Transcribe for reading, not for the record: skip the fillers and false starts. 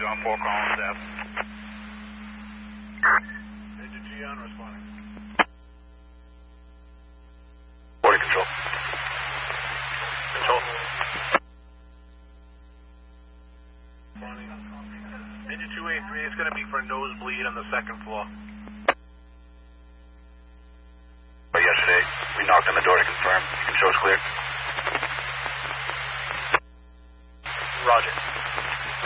He's on 4 calling staff. Engine G on, responding. Border control. Control. Responding. Engine 283 is going to be for a nosebleed on the 2nd floor. Yesterday, we knocked on the door to confirm. Control's clear. Roger.